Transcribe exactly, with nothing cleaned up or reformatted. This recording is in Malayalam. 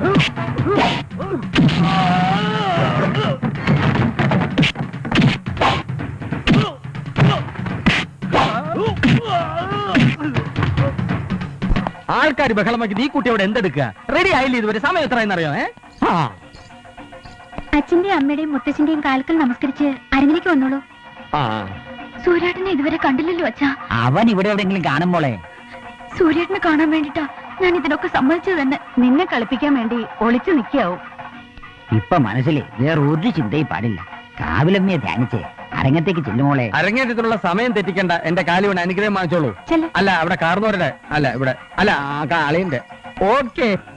ആൾക്കാർ ബഹളമാക്കി നീ കുട്ടി അവിടെ എന്തെടുക്കുക? റെഡി ആയില്ലേ ഇതുവരെ? സമയം എത്രയെന്നറിയോ? ഏ അച്ഛന്റെയും അമ്മയുടെയും മുത്തച്ഛന്റെയും കാൽക്കൽ നമസ്കരിച്ച് അരങ്ങിലേക്ക് വന്നോളൂ. സൂര്യേട്ടനെ ഇതുവരെ കണ്ടില്ലല്ലോ അച്ഛാ. അവൻ ഇവിടെ എവിടെയെങ്കിലും കാണുമ്പോളെ സൂര്യേട്ടനെ കാണാൻ വേണ്ടിട്ടാ ഞാൻ ഇതിനൊക്കെ സമ്മതിച്ചത് തന്നെ. നിന്നെ കളിപ്പിക്കാൻ വേണ്ടി ഒളിച്ചു നിൽക്കാവും. ഇപ്പൊ മനസ്സിൽ വേറെ ഒരു ചിന്തയും പാടില്ല. കാവിലമ്മയെ ധ്യാനിച്ച് അരങ്ങത്തേക്ക് ചെല്ലുമോളെ. അരങ്ങേറ്റത്തിനുള്ള സമയം തെറ്റിക്കണ്ട. എന്റെ കാലി വേണം അനുഗ്രഹം വാങ്ങിച്ചോളൂ. അല്ല അവിടെ കാർന്നോരുടെ അല്ല ഇവിടെ അല്ല അളിയന്റെ. ഓക്കെ.